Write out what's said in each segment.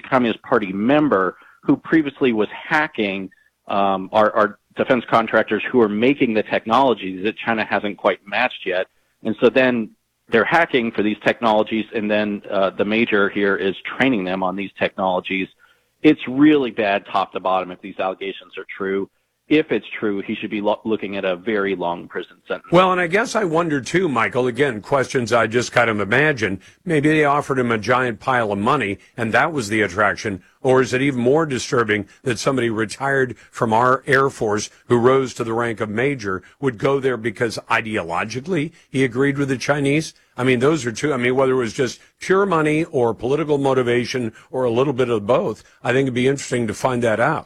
Communist Party member who previously was hacking our defense contractors who are making the technologies that China hasn't quite matched yet. And so then they're hacking for these technologies, and then the major here is training them on these technologies. It's really bad top to bottom if these allegations are true. If it's true, he should be looking at a very long prison sentence. Well, and I guess I wonder too, Michael, again, questions I just kind of imagine. Maybe they offered him a giant pile of money and that was the attraction. Or is it even more disturbing that somebody retired from our Air Force who rose to the rank of major would go there because ideologically he agreed with the Chinese? I mean, those are two. I mean, whether it was just pure money or political motivation or a little bit of both, I think it'd be interesting to find that out.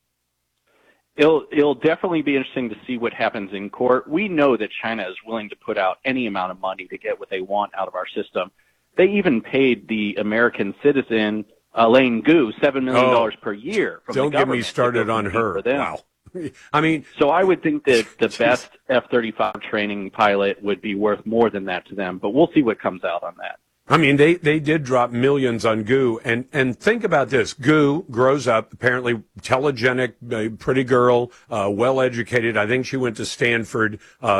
It'll definitely be interesting to see what happens in court. We know that China is willing to put out any amount of money to get what they want out of our system. They even paid the American citizen, Elaine Gu, $7 million per year from the government. Don't get me started on her. Wow. I mean, so I would think that the best F-35 training pilot would be worth more than that to them, but we'll see what comes out on that. I mean, they did drop millions on Gu, and think about this. Gu grows up, apparently telegenic, pretty girl, well-educated. I think she went to Stanford,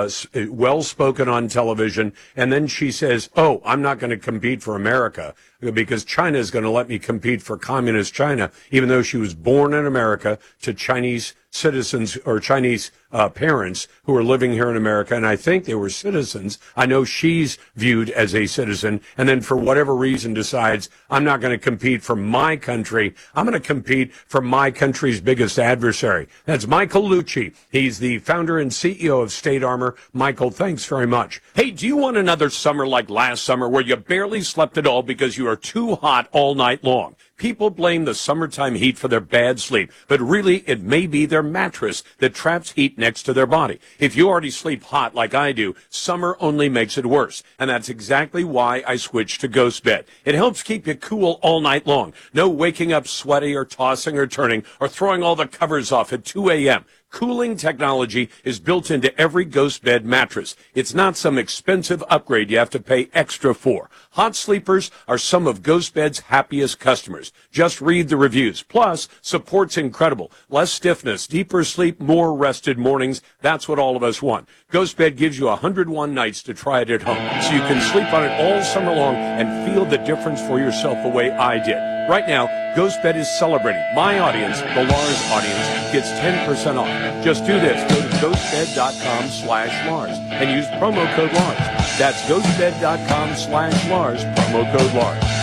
well-spoken on television, and then she says, oh, I'm not going to compete for America because China is going to let me compete for communist China, even though she was born in America to Chinese citizens or Chinese parents who are living here in America, and I think they were citizens. I know she's viewed as a citizen, and then for whatever reason decides, I'm not going to compete for my country. I'm going to compete for my country's biggest adversary. That's Michael Lucci. He's the founder and CEO of State Armor. Michael, thanks very much. Hey, do you want another summer like last summer where you barely slept at all because you are too hot all night long? People blame the summertime heat for their bad sleep, but really it may be their mattress that traps heat next to their body. If you already sleep hot like I do, summer only makes it worse. And that's exactly why I switched to Ghost Bed. It helps keep you cool all night long. No waking up sweaty or tossing or turning or throwing all the covers off at 2 a.m. Cooling technology is built into every Ghost Bed mattress. It's not some expensive upgrade you have to pay extra for. Hot sleepers are some of Ghost Bed's happiest customers. Just read the reviews. Plus, support's incredible. Less stiffness, deeper sleep, more rested mornings. That's what all of us want. Ghost Bed gives you 101 nights to try it at home, so you can sleep on it all summer long and feel the difference for yourself the way I did. Right now, Ghost Bed is celebrating. My audience, the Lars audience, gets 10% off. Just do this. Go to ghostbed.com/Lars and use promo code Lars. That's ghostbed.com/Lars, promo code Lars.